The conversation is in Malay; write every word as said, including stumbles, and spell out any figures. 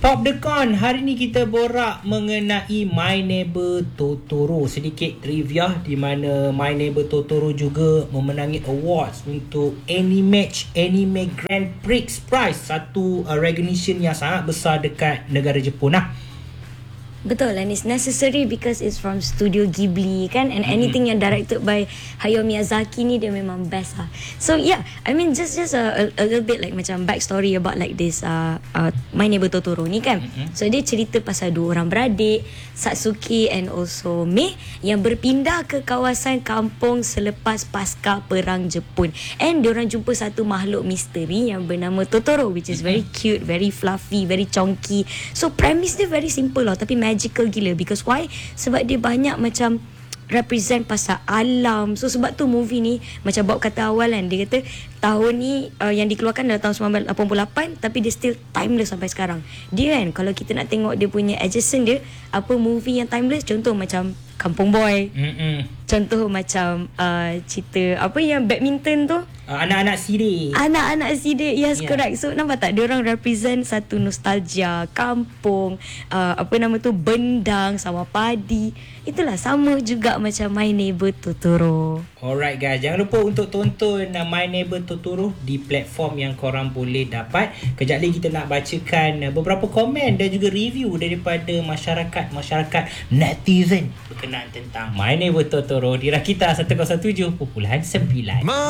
Pop Dekon, hari ni kita borak mengenai My Neighbor Totoro. Sedikit trivia di mana My Neighbor Totoro juga memenangi awards untuk Animatch Anime Grand Prix Prize, satu uh, recognition yang sangat besar dekat negara Jepun lah. Betul, and it's necessary because it's from Studio Ghibli kan, and mm-hmm. anything yang directed by Hayao Miyazaki ni dia memang best lah. So yeah, I mean just just a, a, a little bit like macam backstory about like this uh, uh, My Neighbor Totoro ni kan. Mm-hmm. So dia cerita pasal dua orang beradik, Satsuki and also Mei, yang berpindah ke kawasan kampung selepas pasca perang Jepun, and diorang jumpa satu makhluk misteri yang bernama Totoro, which is very cute, very fluffy, very chonky. So premise dia very simple lah, tapi magical gila. Because why? Sebab dia banyak macam represent pasal alam. So sebab tu movie ni, macam Bob kata awal kan, dia kata tahun ni uh, yang dikeluarkan dalam tahun sembilan belas lapan puluh lapan, tapi dia still timeless sampai sekarang. Dia kan, kalau kita nak tengok dia punya adjacent dia, apa movie yang timeless, contoh macam Kampung Boy, Mm-mm. contoh macam uh, cerita apa yang badminton tu, uh, Anak-anak Sidik. Anak-anak Sidik, yes, yeah. Correct. So nampak tak, dia orang represent satu nostalgia kampung, uh, apa nama tu, bendang, sawah padi. Itulah sama juga macam My Neighbor Totoro. Alright guys, jangan lupa untuk tonton uh, My Neighbor Totoro di platform yang korang boleh dapat. Kejap lagi kita nak bacakan uh, beberapa komen dan juga review daripada masyarakat-masyarakat netizen berkenaan tentang My Neighbor Totoro di Rakita seratus tujuh perpuluhan sembilan.